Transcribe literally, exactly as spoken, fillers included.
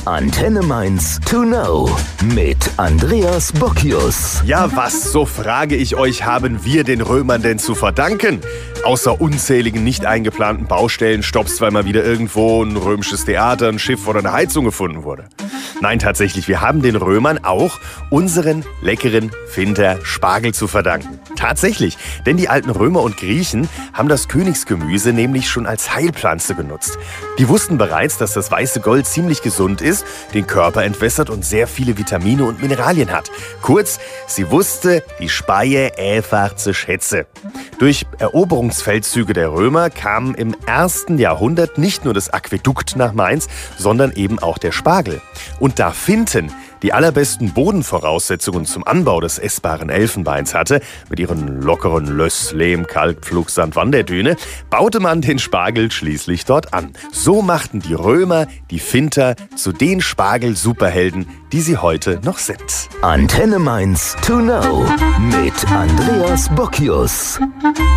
Antenne Mainz to know mit Andreas Bockius. Ja, was, so frage ich euch, haben wir den Römern denn zu verdanken? Außer unzähligen nicht eingeplanten Baustellenstopps, weil mal wieder irgendwo ein römisches Theater, ein Schiff oder eine Heizung gefunden wurde. Nein, tatsächlich, wir haben den Römern auch unseren leckeren Finter Spargel zu verdanken. Tatsächlich, denn die alten Römer und Griechen haben das Königsgemüse nämlich schon als Heilpflanze genutzt. Die wussten bereits, dass das weiße Gold ziemlich gesund ist, den Körper entwässert und sehr viele Vitamine und Mineralien hat. Kurz, sie wusste die Speie einfach zu schätzen. Durch Eroberungsfeldzüge der Römer kam im ersten Jahrhundert nicht nur das Aquädukt nach Mainz, sondern eben auch der Spargel. Und da Finten die allerbesten Bodenvoraussetzungen zum Anbau des essbaren Elfenbeins hatte, mit ihren lockeren Löss, Lehm, Kalk, Pflug, Sand, Wanderdüne, baute man den Spargel schließlich dort an. So machten die Römer die Finter zu den Spargel-Superhelden, die sie heute noch sind. Antenne Mainz to know mit Andreas Bockius.